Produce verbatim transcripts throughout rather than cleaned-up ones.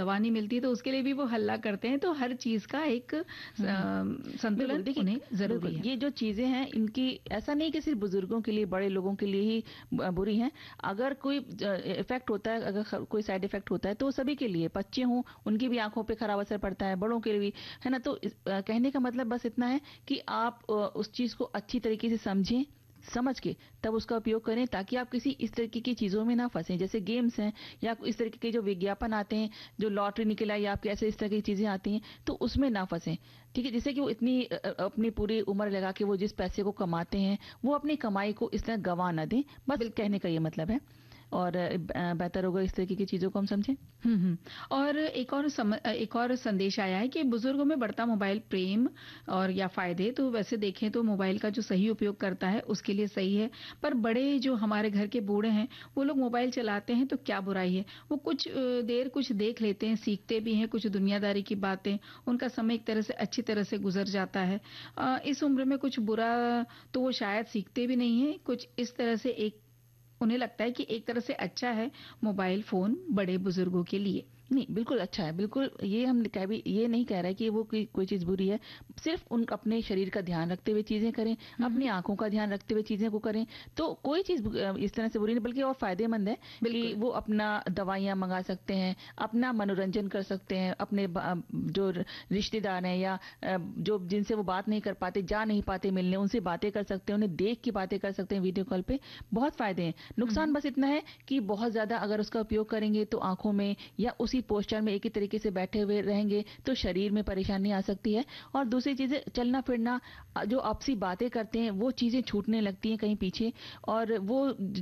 दवा नहीं मिलती तो उसके लिए भी वो हल्ला करते हैं। तो हर चीज का एक संतुलन उन्हें जरूरी है। ये जो चीजें हैं इनकी ऐसा नहीं कि सिर्फ बुजुर्गों के लिए, बड़े लोगों के लिए ही बुरी हैं। अगर कोई इफेक्ट होता है, अगर कोई साइड इफेक्ट होता है तो सभी के लिए, बच्चे हों उनकी भी आंखों पे खराब असर पड़ता है, बड़ों के लिए भी, है ना। तो कहने का मतलब बस इतना है कि आप उस चीज को अच्छी तरीके से समझें, समझ के तब उसका उपयोग करें, ताकि आप किसी इस तरीके की चीजों में ना फंसें, जैसे गेम्स हैं या इस तरीके के जो विज्ञापन आते हैं, जो लॉटरी निकला या आपके ऐसे इस तरह की चीजें आती हैं, तो उसमें ना फंसें। ठीक है, जिससे कि वो इतनी अपनी पूरी उम्र लगा के वो जिस पैसे को कमाते हैं वो अपनी कमाई को इस तरह गंवा ना दें। बस कहने का ये मतलब है, और बेहतर होगा इस तरीके की चीजों को हम समझें। हम्म और एक और सम, एक और संदेश आया है कि बुजुर्गों में बढ़ता मोबाइल प्रेम और या फायदे, तो वैसे देखें तो मोबाइल का जो सही उपयोग करता है उसके लिए सही है, पर बड़े जो हमारे घर के बूढ़े हैं वो लोग मोबाइल चलाते हैं तो क्या बुराई है। वो कुछ देर कुछ देख लेते हैं, सीखते भी हैं कुछ दुनियादारी की बातें, उनका समय एक तरह से अच्छी तरह से गुजर जाता है। इस उम्र में कुछ बुरा तो वो शायद सीखते भी नहीं है, कुछ इस तरह से एक उन्हें लगता है कि एक तरह से अच्छा है मोबाइल फोन बड़े बुजुर्गों के लिए। नहीं, बिल्कुल अच्छा है, बिल्कुल। ये हम कह भी ये नहीं कह रहे कि वो कोई कोई चीज बुरी है, सिर्फ उन अपने शरीर का ध्यान रखते हुए चीजें करें, अपनी आंखों का ध्यान रखते हुए चीजें को करें, तो कोई चीज इस तरह से बुरी नहीं, बल्कि और फायदेमंद है कि वो अपना दवाइयां मंगा सकते हैं, अपना मनोरंजन कर सकते हैं, अपने जो रिश्तेदार हैं या जो जिनसे वो बात नहीं कर पाते, जा नहीं पाते मिलने, उनसे बातें कर सकते हैं, उन्हें देख के बातें कर सकते हैं वीडियो कॉल पे। बहुत फायदे हैं। नुकसान बस इतना है कि बहुत ज्यादा अगर उसका उपयोग करेंगे तो आंखों में या उसी पोस्चर में एक ही तरीके से बैठे हुए रहेंगे तो शरीर में परेशानी आ सकती है। और दूसरी चीजें, चलना फिरना, जो आपसी बातें करते हैं वो चीजें छूटने लगती हैं कहीं पीछे, और वो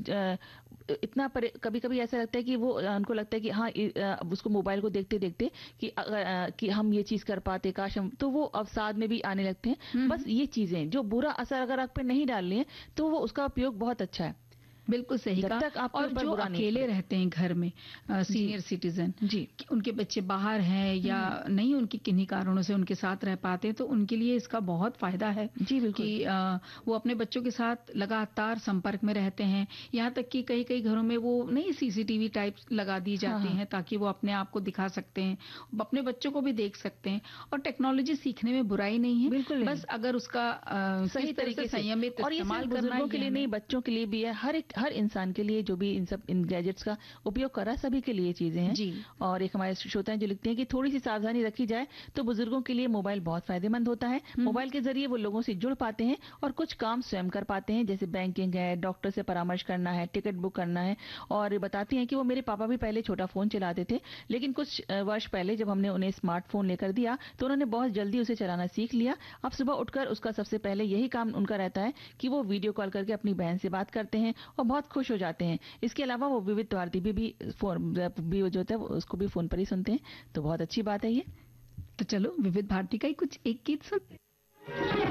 इतना कभी कभी ऐसा लगता है कि वो उनको लगता है कि हाँ उसको मोबाइल को देखते देखते कि अगर कि हम ये चीज कर पाते काश हम, तो वो अवसाद में भी आने लगते हैं। बस ये चीजें जो बुरा असर अगर आप पे नहीं डाल रही है तो वो उसका उपयोग बहुत अच्छा है। बिल्कुल सही कहा। और जो अकेले रहते हैं घर में, सीनियर सिटीजन, जी, उनके बच्चे बाहर हैं या नहीं उनकी किन्हीं कारणों से उनके साथ रह पाते, तो उनके लिए इसका बहुत फायदा है। जी बिल्कुल, कि आ, वो अपने बच्चों के साथ लगातार संपर्क में रहते हैं। यहाँ तक कि कई कई घरों में वो नहीं सीसीटीवी टाइप लगा दी जाती हैं ताकि वो अपने आप को दिखा सकते हैं, अपने बच्चों को भी देख सकते हैं। और टेक्नोलॉजी सीखने में बुराई नहीं है, बिल्कुल बस अगर उसका सही तरीके से संयमित इस्तेमाल करना है, के लिए नहीं बच्चों के लिए भी है, हर एक हर इंसान के लिए जो भी इन सब इन गैजेट्स का उपयोग कर रहा है सभी के लिए चीजें हैं। जी। और एक हमारे श्रोता हैं जो लिखते हैं कि थोड़ी सी सावधानी रखी जाए तो बुजुर्गों के लिए मोबाइल बहुत फायदेमंद होता है। मोबाइल के जरिए वो लोगों से जुड़ पाते हैं और कुछ काम स्वयं कर पाते हैं, जैसे बैंकिंग है, डॉक्टर से परामर्श करना है, टिकट बुक करना है। और बताती हैं कि वो मेरे पापा भी पहले छोटा फोन चलाते थे, लेकिन कुछ वर्ष पहले जब हमने उन्हें स्मार्टफोन लेकर दिया तो उन्होंने बहुत जल्दी उसे चलाना सीख लिया। अब सुबह उठकर उसका सबसे पहले यही काम उनका रहता है कि वो वीडियो कॉल करके अपनी बहन से बात करते हैं और बहुत खुश हो जाते हैं। इसके अलावा वो विविध भारती भी, भी फोन भी जो होता है उसको भी फोन पर ही सुनते हैं, तो बहुत अच्छी बात है ये। तो चलो विविध भारती का ही कुछ एक गीत सुनते हैं।